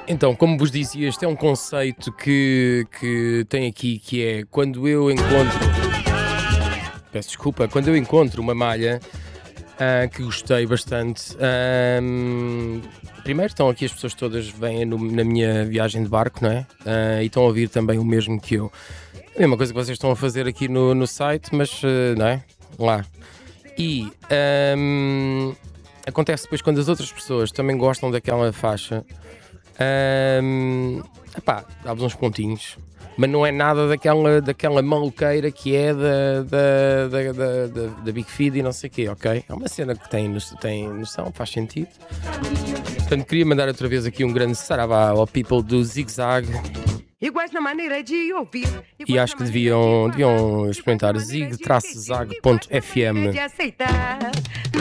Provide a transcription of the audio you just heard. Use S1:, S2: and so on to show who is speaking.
S1: Então, como vos dizia, este é um conceito que tem aqui, que é quando eu encontro, peço desculpa, quando eu encontro uma malha que gostei bastante. Primeiro estão aqui as pessoas todas vêm na minha viagem de barco, não é? E estão a ouvir também o mesmo que eu. A mesma coisa que vocês estão a fazer aqui no site, mas não é? Lá. E acontece depois quando as outras pessoas também gostam daquela faixa. Dá-vos uns pontinhos, mas não é nada daquela maluqueira que é da Big Feed e não sei o quê, ok? É uma cena que tem noção, faz sentido. Portanto, queria mandar outra vez aqui um grande saravá ao people do Zig Zag.
S2: Iguais na maneira de ouvir.
S1: E acho que deviam experimentar zig-zag.fm.